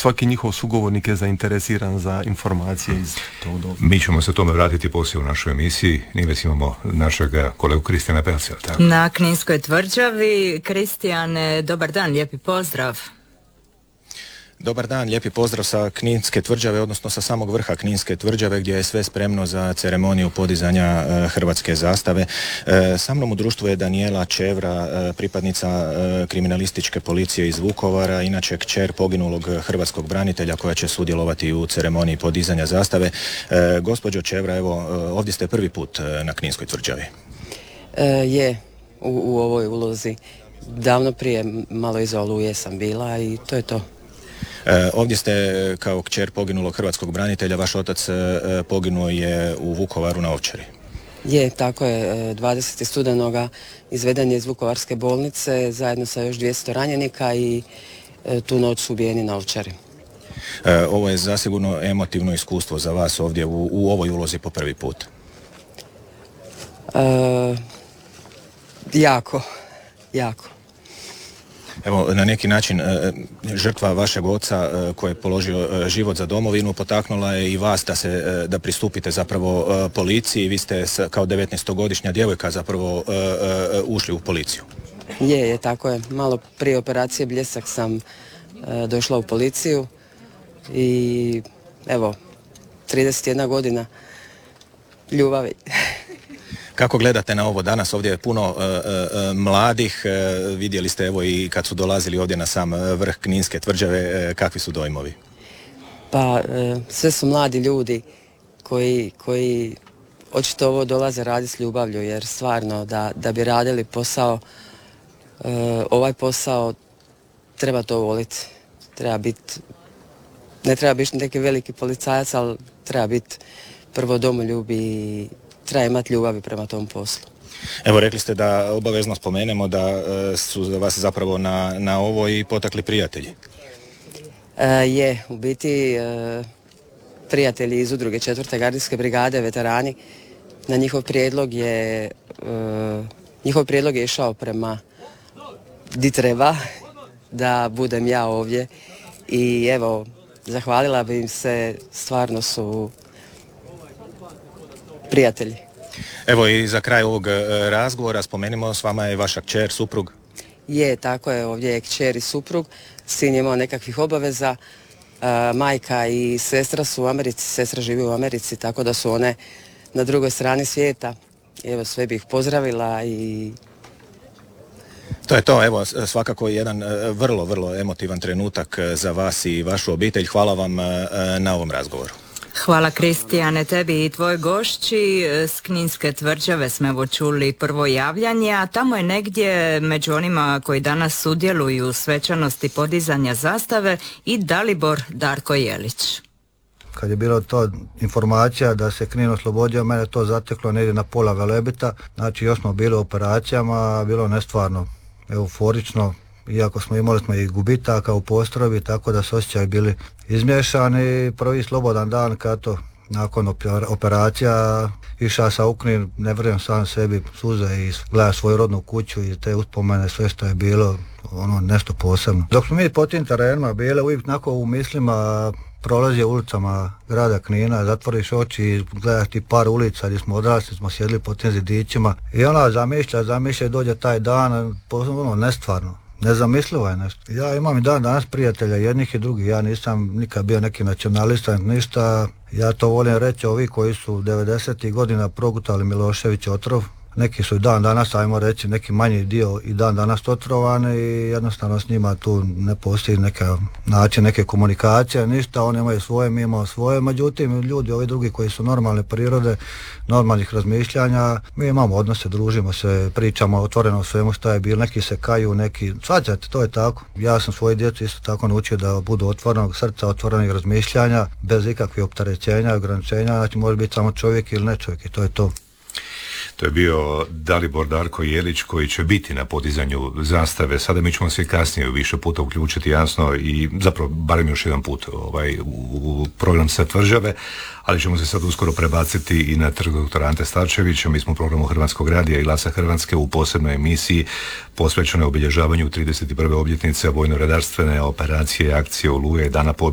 svaki njihov sugovornik je zainteresiran za informacije iz tog doba. Mi ćemo se tome vratiti poslije u našoj emisiji. Nives, imamo našeg kolegu Kristijana Pelca. Na Kninskoj tvrđavi. Kristijane, dobar dan, lijepi pozdrav. Dobar dan, lijepi pozdrav sa Kninske tvrđave, odnosno sa samog vrha Kninske tvrđave gdje je sve spremno za ceremoniju podizanja hrvatske zastave. Sa mnom u društvu je Danijela Čevra, pripadnica kriminalističke policije iz Vukovara, inače kćer poginulog hrvatskog branitelja koja će sudjelovati u ceremoniji podizanja zastave. Gospođo Čevra, evo, ovdje ste prvi put na Kninskoj tvrđavi. Je, u ovoj ulozi. Davno prije, malo iza Oluje sam bila i to je to. Ovdje ste kao kćer poginulog hrvatskog branitelja, vaš otac poginuo je u Vukovaru na Ovčari. Je, tako je, 20. studenoga izveden je iz Vukovarske bolnice zajedno sa još 200 ranjenika i tu noć su ubijeni na Ovčari. Ovo je zasigurno emotivno iskustvo za vas ovdje u ovoj ulozi po prvi put. Jako. Evo, na neki način žrtva vašeg oca koji je položio život za domovinu potaknula je i vas da pristupite zapravo policiji. Vi ste kao 19-godišnja djevojka zapravo ušli u policiju. Je, tako je. Malo prije operacije Bljesak sam došla u policiju i evo, 31 godina ljubavi. Kako gledate na ovo danas? Ovdje je puno mladih, vidjeli ste evo i kad su dolazili ovdje na sam vrh Kninske tvrđave, kakvi su dojmovi? Pa sve su mladi ljudi koji očito ovo dolaze raditi s ljubavlju, jer stvarno da bi radili posao, ovaj posao treba to voliti. Ne treba biti neki veliki policajac, ali treba biti prvo domoljub i treba imati ljubavi prema tom poslu. Evo, rekli ste da obavezno spomenemo da su za vas zapravo na ovo i potakli prijatelji. Je, u biti prijatelji iz udruge 4. gardijske brigade, veterani, na njihov prijedlog je išao prema di treba da budem ja ovdje i evo, zahvalila bi im se, stvarno su prijatelji. Evo i za kraj ovog razgovora spomenimo, s vama je vaša kćer, suprug. Je, tako je, ovdje je kćer i suprug, sin je imao nekakvih obaveza, majka i sestra su u Americi, sestra živi u Americi, tako da su one na drugoj strani svijeta. Evo, sve bih pozdravila i... To je to, evo, svakako jedan vrlo, vrlo emotivan trenutak za vas i vašu obitelj. Hvala vam na ovom razgovoru. Hvala Kristijane, tebi i tvoj gošći. S Kninske tvrđave smo evo čuli prvo javljanje, a tamo je negdje među onima koji danas sudjeluju u svečanosti podizanja zastave i Dalibor Darko Jelić. Kad je bilo to informacija da se Knin oslobodio, mene to zateklo negdje na pola Velebita, znači još smo bili u operacijama, bilo nestvarno euforično, iako smo imali i gubitaka u postrojbi, tako da su osjećaji bili izmiješani. Prvi slobodan dan kad to nakon operacija išao sa u Knin, ne vjerujem sam sebi, suze i gleda svoju rodnu kuću i te uspomene, sve što je bilo, nešto posebno. Dok smo mi po tim terenima bili, uvijek onako u mislima prolazio ulicama grada Knina, zatvoriš oči i gledaš ti par ulica gdje smo odrasli, smo sjedili po tim zidićima i zamišlja i dođe taj dan, nestvarno. Nezamislivo je nešto. Ja imam i danas prijatelja, jednih i drugih, ja nisam nikad bio neki nacionalista, ništa. Ja to volim reći, ovi koji su 90. godina progutali Milošević otrov, neki su i dan danas, ajmo reći, neki manji dio i dan danas otrovani i jednostavno s njima tu ne postoji neka način, neke komunikacije, ništa, oni imaju svoje, mi imamo svoje, međutim ljudi, ovi drugi koji su normalne prirode, normalnih razmišljanja, mi imamo odnose, družimo se, pričamo otvoreno o svemu što je bilo, neki se kaju, neki, svađate, to je tako. Ja sam svoje djecu isto tako naučio da budu otvorenog srca, otvorenih razmišljanja, bez ikakvih opterećenja, ograničenja, znači može biti samo čovjek ili ne čovjek i to je to. To je bio Dalibor Darko Jelić koji će biti na podizanju zastave. Sada mi ćemo se kasnije više puta uključiti, jasno, i zapravo barem još jedan put u program sa tvrđave, ali ćemo se sad uskoro prebaciti i na trg doktora Ante Starčevića. Mi smo u programu Hrvatskog radija i Glasa Hrvatske u posebnoj emisiji posvećenoj obilježavanju 31. obljetnice vojno-redarstvene operacije i akcije Oluje, Dana pobjede